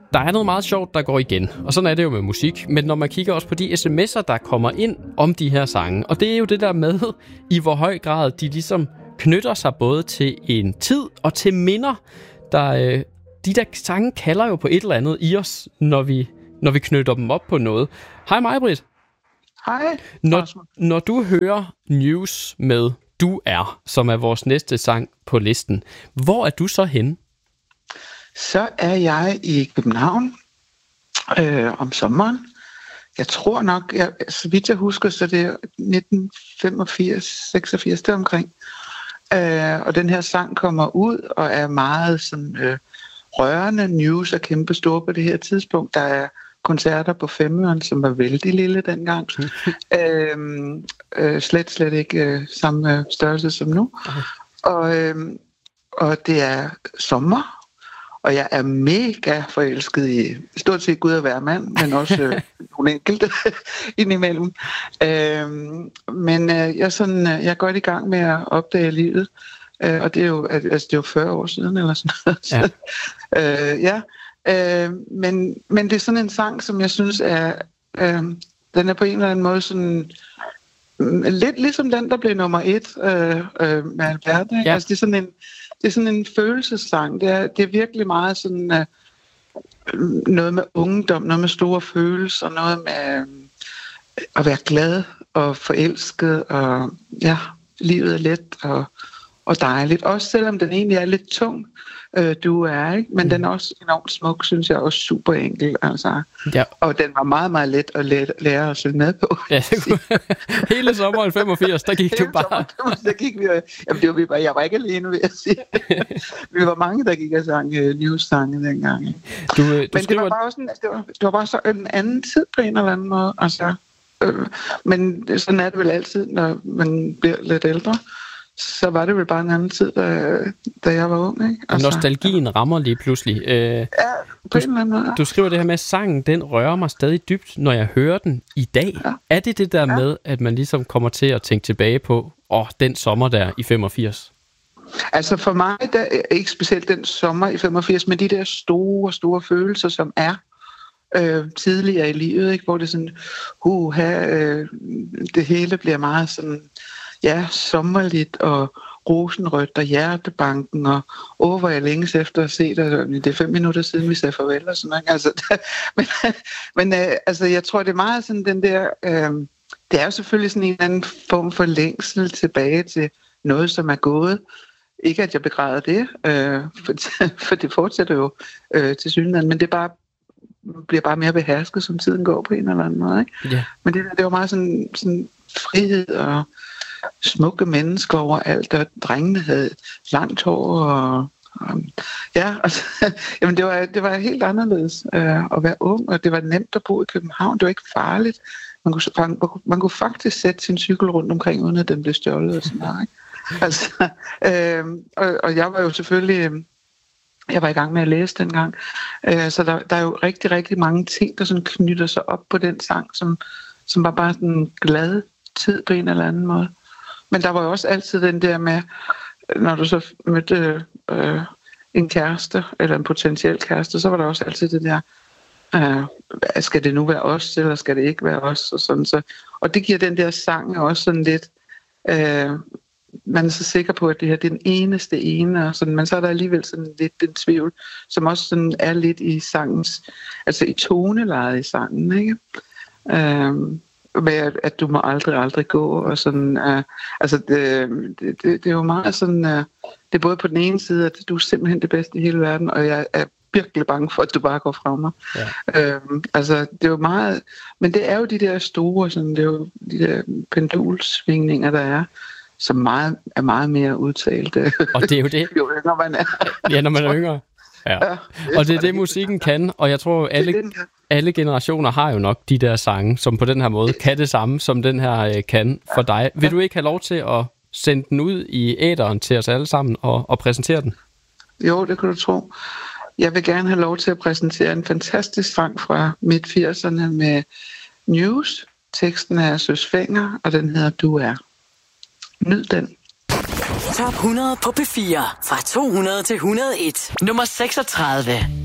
der er noget meget sjovt, der går igen. Og sådan er det jo med musik. Men når man kigger også på de sms'er, der kommer ind om de her sange. Og det er jo det der med, i hvor høj grad de ligesom knytter sig både til en tid og til minder. De der sange kalder jo på et eller andet i os, når vi knytter dem op på noget. Hej Maj-Brit. Hej. Når du hører News med Du Er, som er vores næste sang på listen, hvor er du så henne? Så er jeg i København om sommeren. Jeg tror nok, så vidt jeg husker, så det er 1985-86 deromkring. Og den her sang kommer ud og er meget sådan rørende. News er kæmpe store på det her tidspunkt. Der er koncerter på Femøren, som var vældig lille dengang. Slet ikke samme størrelse som nu. Og det er sommer, og jeg er mega forelsket i stort set Gud og hver mand, men også nogle enkelte indimellem. Men jeg er godt i gang med at opdage livet, og det er jo 40 år siden eller sådan noget. Men det er sådan en sang, som jeg synes er, den er på en eller anden måde sådan lidt ligesom den, der blev nummer 1 med Albert. Ja. Altså det er sådan en følelsessang. Det er virkelig meget sådan noget med ungdom, noget med store følelser, noget med at være glad og forelsket, og ja, livet er let og dejligt. Også selvom den egentlig er lidt tung, Du Er, ikke? Men den er også enormt smuk, synes jeg, også super enkel. Altså. Ja. Og den var meget, meget let at lære at synge med på. Ja, hele sommeren 85, der gik du bare. Der gik vi, jeg var ikke alene, vil jeg sige. Vi var mange, der gik og sang news-sange dengang. Ikke? Men det var bare sådan, det var bare så en anden tid på en eller anden måde. Altså, men sådan er det vel altid, når man bliver lidt ældre. Så var det vel bare en anden tid, da jeg var ung. Ikke? Altså, nostalgien rammer lige pludselig. Ja, på en eller anden måde. Du skriver det her med, at sangen, den rører mig stadig dybt, når jeg hører den i dag. Ja. Er det der med, at man ligesom kommer til at tænke tilbage på, den sommer der i 85? Altså for mig, der er ikke specielt den sommer i 85, men de der store, store følelser, som er tidligere i livet, ikke? Hvor det sådan, det hele bliver meget sådan, ja, sommerligt og rosenrødt og hjertebanken og hvor jeg længes efter at se dig. Det er 5 minutter siden, vi sagde farvel og sådan noget. Altså, men jeg tror, det er meget sådan den der, det er jo selvfølgelig sådan en anden form for længsel tilbage til noget, som er gået. Ikke at jeg begræder det, for det fortsætter jo til synligheden, men det bliver bare mere behersket, som tiden går på en eller anden måde. Ikke? Yeah. Men det var meget sådan frihed og smukke mennesker overalt, og drengene havde langt hår, og jamen det var helt anderledes at være ung, og det var nemt at bo i København, det var ikke farligt. Man kunne faktisk sætte sin cykel rundt omkring, uden at den blev stjålet og sådan noget. Ikke? Altså, og jeg var jo selvfølgelig, jeg var i gang med at læse dengang, så der er jo rigtig, rigtig mange ting, der sådan knytter sig op på den sang, som var bare sådan en glad tid på en eller anden måde. Men der var jo også altid den der med, når du så mødte en kæreste, eller en potentiel kæreste, så var der også altid det der, skal det nu være os, eller skal det ikke være os, og sådan så. Og det giver den der sang også sådan lidt, man er så sikker på, at det her det er den eneste ene, og sådan, men så er der alligevel sådan lidt den tvivl, som også sådan er lidt i sangens, altså i tonelejet i sangen, ikke? Med at du må aldrig gå, og sådan, altså det er jo meget sådan, det er både på den ene side, at du er simpelthen det bedste i hele verden, og jeg er virkelig bange for, at du bare går fra mig. Ja. Altså det er jo meget, men det er jo de der store, sådan, det er jo de der pendulsvingninger, der er, som er meget mere udtalt. Og det er jo det. Jo yngre man er. Ja, når man er yngre. Ja. Og det er det, musikken kan, og jeg tror, alle generationer har jo nok de der sange, som på den her måde kan det samme, som den her kan for dig. Vil du ikke have lov til at sende den ud i æteren til os alle sammen og præsentere den? Jo, det kan du tro. Jeg vil gerne have lov til at præsentere en fantastisk sang fra midt-80'erne med News. Teksten er Søs Fenger, og den hedder Du Er. Nyd den. Top 100 på P4 fra 200 til 101. Nummer 36.